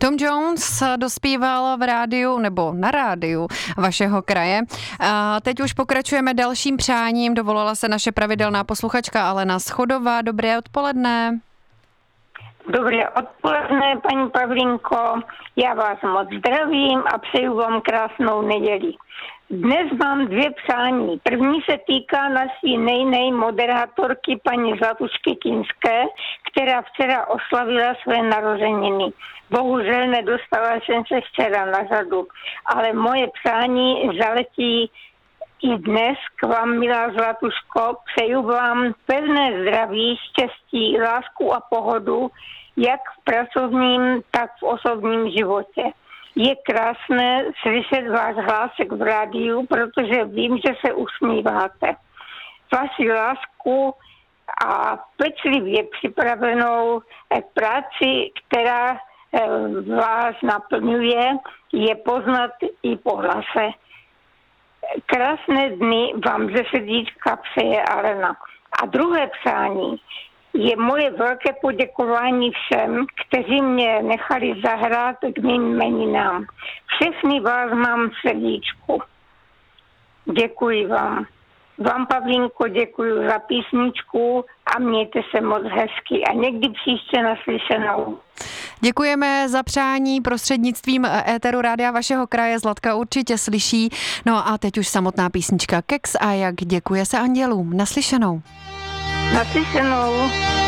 Tom Jones dospíval v rádiu nebo na rádiu vašeho kraje. A teď už pokračujeme dalším přáním. Dovolala se naše pravidelná posluchačka Alena Schodová. Dobré odpoledne. Dobré odpoledne, paní Pavlínko. Já vás moc zdravím a přeju vám krásnou neděli. Dnes mám 2 přání. První se týká naší moderátorky paní Zlatušky Kinské, která včera oslavila své narozeniny. Bohužel nedostala jsem se včera na řadu, ale moje přání zaletí i dnes k vám, milá Zlatuško. Přeju vám pevné zdraví, štěstí, lásku a pohodu, jak v pracovním, tak v osobním životě. Je krásné slyšet váš hlásek v rádiu, protože vím, že se usmíváte. Vaši lásku a pečlivě připravenou práci, která vás naplňuje, je poznat i po hlase. Krásné dny vám ze srdíčka přeje Alena. A druhé přání je moje velké poděkování všem, kteří mě nechali zahrát k mým jmeninám. Všechny vás mám v srdíčku. Děkuji vám. Vám, Pavlínko, děkuji za písničku a mějte se moc hezky a někdy příště naslyšenou. Děkujeme za přání prostřednictvím éteru rádia vašeho kraje. Zlatka určitě slyší. No a teď už samotná písnička Keks a jak děkuje se andělům. Naslyšenou. Naslyšenou.